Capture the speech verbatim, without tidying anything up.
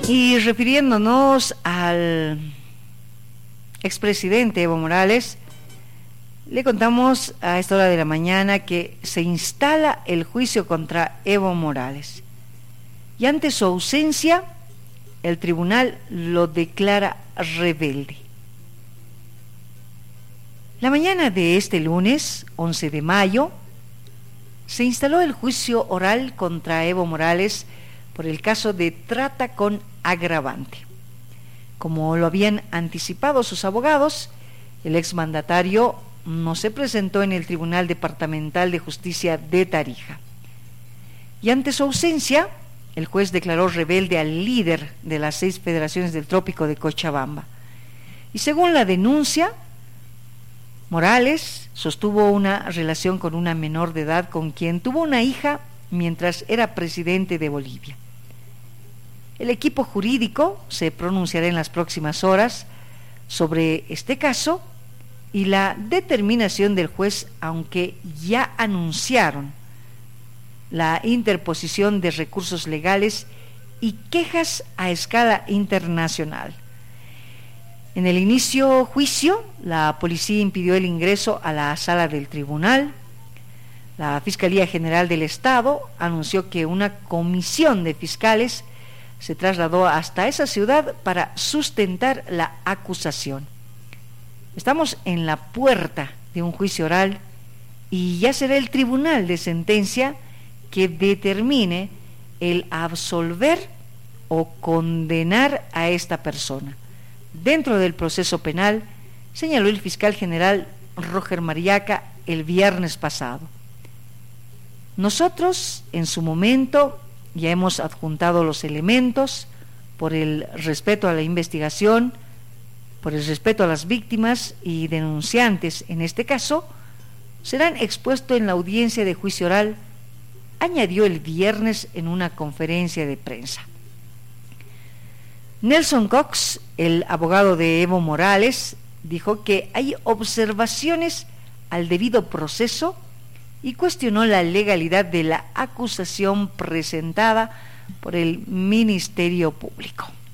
Y refiriéndonos al expresidente Evo Morales, le contamos a esta hora de la mañana que se instala el juicio contra Evo Morales. Y ante su ausencia, el tribunal lo declara rebelde. La mañana de este lunes, once de mayo, se instaló el juicio oral contra Evo Morales por el caso de trata con agravante. Como lo habían anticipado sus abogados, el exmandatario no se presentó en el Tribunal Departamental de Justicia de Tarija. Y ante su ausencia, el juez declaró rebelde al líder de las seis federaciones del Trópico de Cochabamba. Y según la denuncia, Morales sostuvo una relación con una menor de edad con quien tuvo una hija mientras era presidente de Bolivia. El equipo jurídico se pronunciará en las próximas horas sobre este caso y la determinación del juez, aunque ya anunciaron la interposición de recursos legales y quejas a escala internacional. En el inicio juicio, la policía impidió el ingreso a la sala del tribunal. La Fiscalía General del Estado anunció que una comisión de fiscales se trasladó hasta esa ciudad para sustentar la acusación. Estamos en la puerta de un juicio oral y ya será el tribunal de sentencia que determine el absolver o condenar a esta persona. Dentro del proceso penal, señaló el fiscal general Roger Mariaca el viernes pasado. Nosotros, en su momento, ya hemos adjuntado los elementos por el respeto a la investigación, por el respeto a las víctimas y denunciantes. En este caso, serán expuestos en la audiencia de juicio oral, añadió el viernes en una conferencia de prensa. Nelson Cox, el abogado de Evo Morales, dijo que hay observaciones al debido proceso y cuestionó la legalidad de la acusación presentada por el Ministerio Público.